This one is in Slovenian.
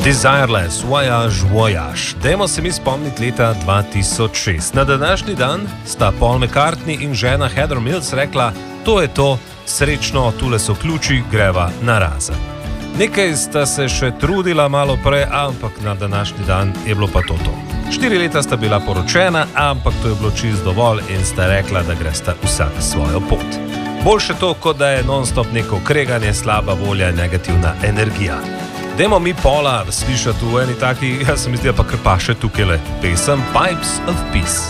Desireless, voyage, voyage. Dajmo se mi spomniti leta 2006. Na današnji dan sta Paul McCartney in žena Heather Mills rekla, to je to, srečno, tule so ključi, greva na razen. Nekaj sta se še trudila malo prej, ampak na današnji dan je bilo pa to. 4 leta sta bila poročena, ampak to je bilo čisto dovolj in sta rekla, da gresta vsak svojo pot. Boljše to, kot da je non-stop neko kreganje, slaba volja in negativna energija. Dajmo mi Paula slišati v eni taki, jaz se mi zdi, pa kar pa še tukaj le pesem Pipes of Peace.